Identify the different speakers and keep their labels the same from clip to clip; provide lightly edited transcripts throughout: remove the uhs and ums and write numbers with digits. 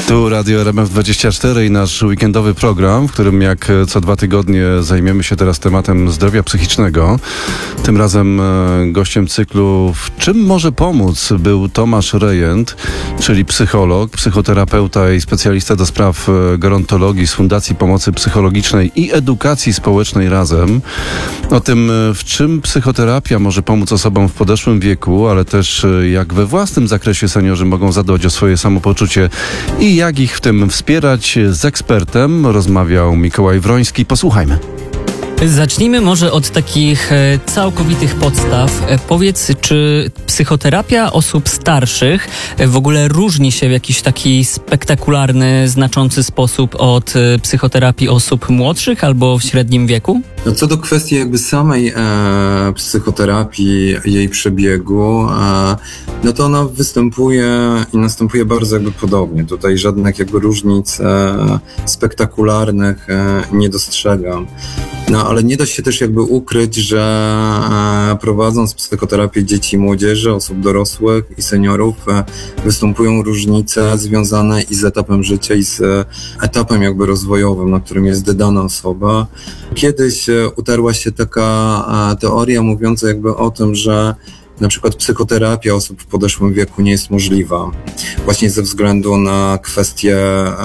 Speaker 1: Tu Radio RMF24 i nasz weekendowy program, w którym jak co 2 tygodnie zajmiemy się teraz tematem zdrowia psychicznego. Tym razem gościem cyklu W czym może pomóc był Tomasz Rejent, czyli psycholog, psychoterapeuta i specjalista do spraw gerontologii z Fundacji Pomocy Psychologicznej i Edukacji Społecznej Razem. O tym, w czym psychoterapia może pomóc osobom w podeszłym wieku, ale też jak we własnym zakresie seniorzy mogą zadbać o swoje samopoczucie i jak ich w tym wspierać, z ekspertem rozmawiał Mikołaj Wroński. Posłuchajmy.
Speaker 2: Zacznijmy może od takich całkowitych podstaw. Powiedz, czy psychoterapia osób starszych w ogóle różni się w jakiś taki spektakularny, znaczący sposób od psychoterapii osób młodszych albo w średnim wieku?
Speaker 3: No co do kwestii jakby samej psychoterapii, jej przebiegu, no to ona występuje i następuje bardzo jakby podobnie. Tutaj żadnych jakby różnic spektakularnych nie dostrzegam. No ale nie da się też jakby ukryć, że prowadząc psychoterapię dzieci i młodzieży, osób dorosłych i seniorów, występują różnice związane i z etapem życia, i z etapem jakby rozwojowym, na którym jest dana osoba. Kiedyś utarła się taka teoria mówiąca jakby o tym, że na przykład psychoterapia osób w podeszłym wieku nie jest możliwa. Właśnie ze względu na kwestie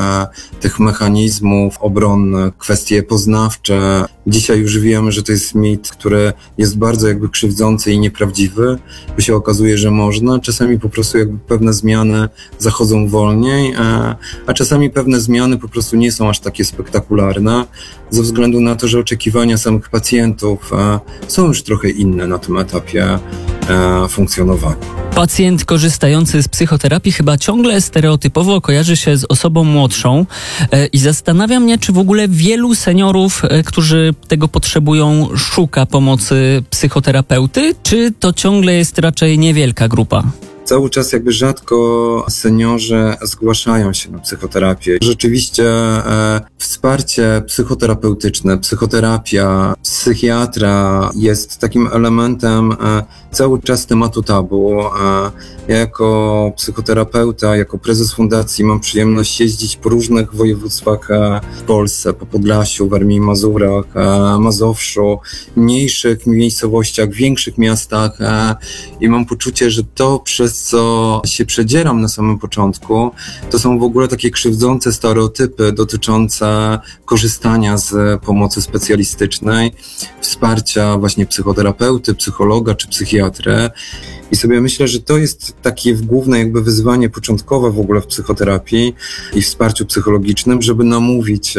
Speaker 3: tych mechanizmów obronnych, kwestie poznawcze. Dzisiaj już wiemy, że to jest mit, który jest bardzo jakby krzywdzący i nieprawdziwy, bo się okazuje, że można. Czasami po prostu jakby pewne zmiany zachodzą wolniej, a czasami pewne zmiany po prostu nie są aż takie spektakularne, ze względu na to, że oczekiwania samych pacjentów są już trochę inne na tym etapie funkcjonowania.
Speaker 2: Pacjent korzystający z psychoterapii chyba ciągle stereotypowo kojarzy się z osobą młodszą i zastanawia mnie, czy w ogóle wielu seniorów, którzy tego potrzebują, szuka pomocy psychoterapeuty, czy to ciągle jest raczej niewielka grupa?
Speaker 3: Cały czas jakby rzadko seniorzy zgłaszają się na psychoterapię. Rzeczywiście wsparcie psychoterapeutyczne, psychoterapia, psychiatra jest takim elementem cały czas tematu tabu. Ja jako psychoterapeuta, jako prezes fundacji mam przyjemność jeździć po różnych województwach w Polsce, po Podlasiu, Warmii i Mazurach, Mazowszu, mniejszych miejscowościach, większych miastach i mam poczucie, że to, przez co się przedzieram na samym początku, to są w ogóle takie krzywdzące stereotypy dotyczące korzystania z pomocy specjalistycznej, wsparcia właśnie psychoterapeuty, psychologa czy psychiatry. I sobie myślę, że to jest takie główne jakby wyzwanie początkowe w ogóle w psychoterapii i wsparciu psychologicznym, żeby namówić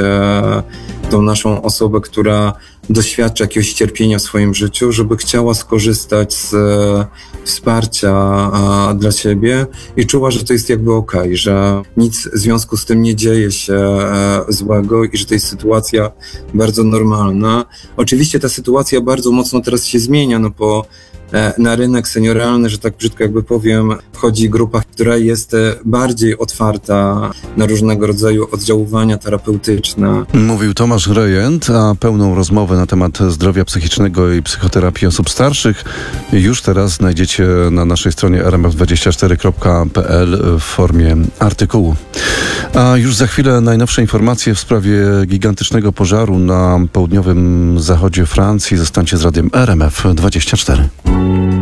Speaker 3: tą naszą osobę, która doświadcza jakiegoś cierpienia w swoim życiu, żeby chciała skorzystać z wsparcia dla siebie i czuła, że to jest jakby okej, że nic w związku z tym nie dzieje się złego i że to jest sytuacja bardzo normalna. Oczywiście ta sytuacja bardzo mocno teraz się zmienia, no bo na rynek senioralny, że tak brzydko jakby powiem, wchodzi grupa, która jest bardziej otwarta na różnego rodzaju oddziaływania terapeutyczne.
Speaker 1: Mówił Tomasz Rejent, a pełną rozmowę na temat zdrowia psychicznego i psychoterapii osób starszych już teraz znajdziecie na naszej stronie rmf24.pl w formie artykułu. A już za chwilę najnowsze informacje w sprawie gigantycznego pożaru na południowym zachodzie Francji. Zostańcie z radiem RMF24.